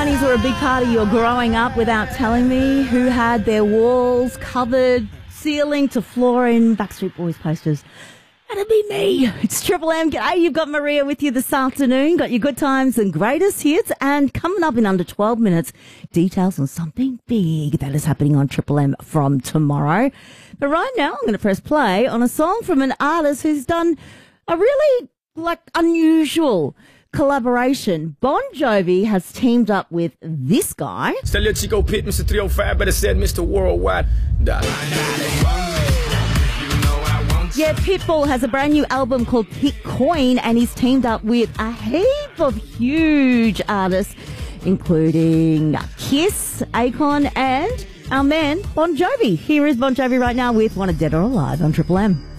90s were a big part of your growing up without telling me? Who had their walls covered, ceiling to floor in Backstreet Boys posters? That'd be me. It's Triple M. G'day, you've got Maria with you this afternoon. Got your good times and greatest hits. And coming up in under 12 minutes, details on something big that is happening on Triple M from tomorrow. But right now, I'm going to press play on a song from an artist who's done a really, unusual collaboration. Bon Jovi has teamed up with this guy. Tell your Chico Pit, Mr. 305, better said Mr. Worldwide. Yeah, Pitbull has a brand new album called Pitcoin, and he's teamed up with a heap of huge artists, including Kiss, Akon, and our man Bon Jovi. Here is Bon Jovi right now with Wanted Dead or Alive on Triple M.